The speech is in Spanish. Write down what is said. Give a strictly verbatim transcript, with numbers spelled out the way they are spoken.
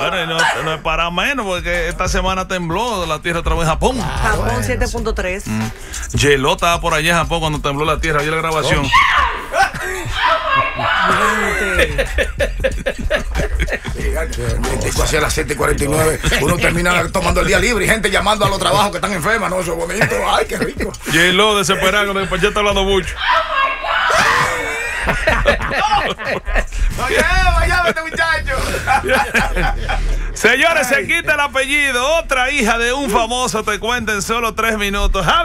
Bueno, y no, no es para menos, porque esta semana tembló la tierra otra vez en Japón. Japón siete punto tres. Mm. Yeló estaba por allá en Japón cuando tembló la tierra. Vi la grabación. Hacia las siete y cuarenta y nueve uno termina tomando el día libre y gente llamando a los trabajos que están enfermas. No, eso es bonito. Ay, qué rico. Yeló desesperado cuando el está hablando mucho. Oye, vaya, este muchacho. Señores, se quita el apellido. Otra hija de un famoso te cuenta en solo tres minutos.